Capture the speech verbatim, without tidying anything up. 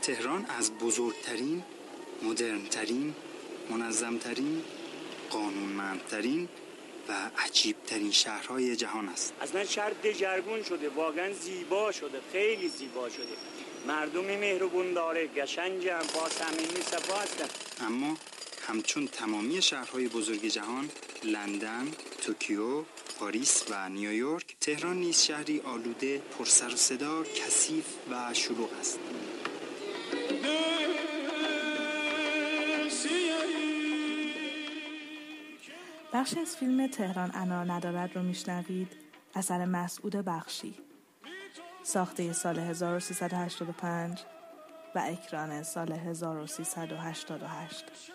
تهران از بزرگترین، مدرنترین، منظمترین، قانونمندترین و عجیبترین شهرهای جهان است. اصلا شهر دژرگون شده، واقعا زیبا شده، خیلی زیبا شده. مردمی مهربون داره، قشنگن، با صمیمی صفا هستن. اما همچون تمامی شهرهای بزرگ جهان، لندن، توکیو، پاریس و نیویورک، تهران نیز شهری آلوده، پر سر و صدا، کثیف و شلوغ است. بخشی از فیلم تهران انار ندارد رو میشنوید، اثر مسعود بخشی، ساخته سال هزار و سیصد و هشتاد و پنج و اکران سال هزار و سیصد و هشتاد و هشت.